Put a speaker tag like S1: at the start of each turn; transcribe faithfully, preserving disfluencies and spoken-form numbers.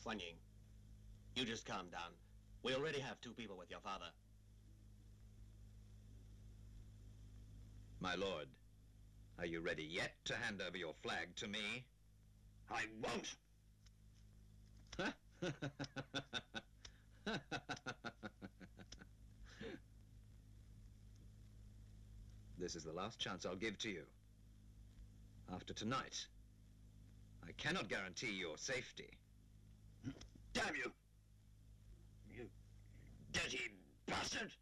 S1: Fan Ying, you just calm down. We already have two people with your father.
S2: My lord, are you ready yet to hand over your flag to me?
S3: I won't!
S2: This is the last chance I'll give to you. After tonight, I cannot guarantee your safety.
S3: Damn you! You dirty bastard!